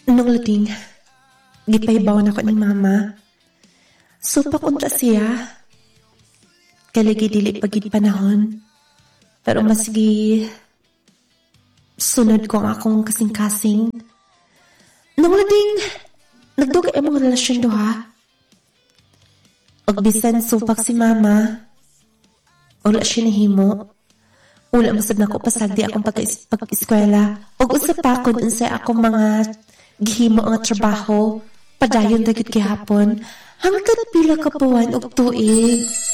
Nung lading, gipaybaw na ko ni mama. Supa kunta siya. Kalagi dili pagid panahon. Pero masigi sunod ko ang akong kasing-kasing. Nung lading, nagduga imong relasyon duha. Og bisan supak si mama, wala siya nahimo. Wala masab na ko pasagdi akong pag-eskwela. Og usap pa ko dun sa akong mga gihimo nga trabaho. Padayon dagit gihapon. Hangtod pila ka buwan og tuig.